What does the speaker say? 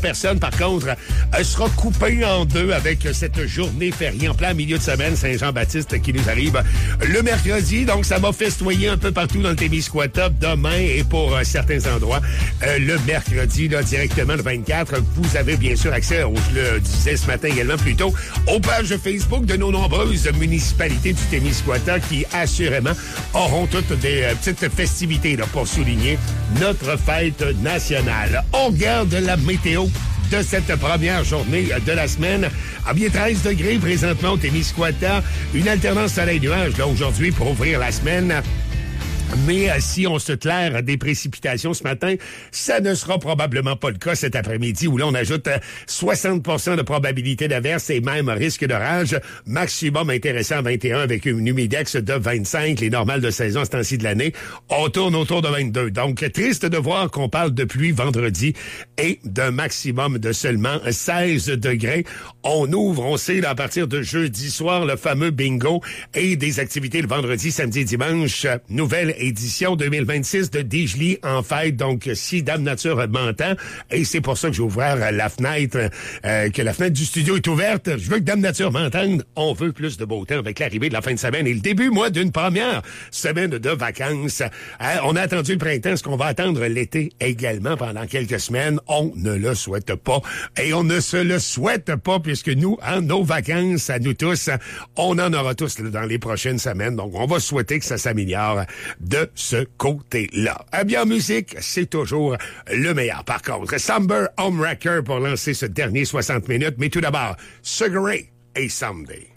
personne, par contre, sera coupée en deux avec cette journée fériée en plein milieu de semaine Saint-Jean-Baptiste qui nous arrive le mercredi. Donc, ça va festoyer un peu partout dans le Témiscouata demain et pour certains endroits, le mercredi, là, directement le 24. Vous avez bien sûr accès, je le disais ce matin également plus tôt, aux pages Facebook de nos nombreuses municipalités du Témiscouata qui, assurément, auront toutes des petites festivités là, pour souligner notre fête nationale. On regarde la météo de cette première journée de la semaine. À bien 13 degrés présentement au Témiscouata. Une alternance soleil-nuage là aujourd'hui pour ouvrir la semaine. Mais si on se claire des précipitations ce matin, ça ne sera probablement pas le cas cet après-midi où là, on ajoute 60% de probabilité d'averse et même risque d'orage. Maximum intéressant à 21 avec une humidex de 25. Les normales de saison à ce temps-ci de l'année, on tourne autour de 22. Donc, triste de voir qu'on parle de pluie vendredi et d'un maximum de seulement 16 degrés. On ouvre, on sait, là, à partir de jeudi soir, le fameux bingo et des activités le vendredi, samedi, dimanche. Nouvelle édition 2026 de Dégely en fête. Donc, si Dame Nature m'entend, et c'est pour ça que j'ai ouvert la fenêtre, que la fenêtre du studio est ouverte. Je veux que Dame Nature m'entende. On veut plus de beau temps avec l'arrivée de la fin de semaine et le début, moi, d'une première semaine de vacances. On a attendu le printemps. Est-ce qu'on va attendre l'été également pendant quelques semaines? On ne le souhaite pas. Et on ne se le souhaite pas puisque nous, nos vacances, à nous tous, on en aura tous là, dans les prochaines semaines. Donc, on va souhaiter que ça s'améliore de ce côté-là. Bien, en musique, c'est toujours le meilleur. Par contre, Somber Homewrecker pour lancer ce dernier 60 minutes. Mais tout d'abord, Sugar Ray et Someday.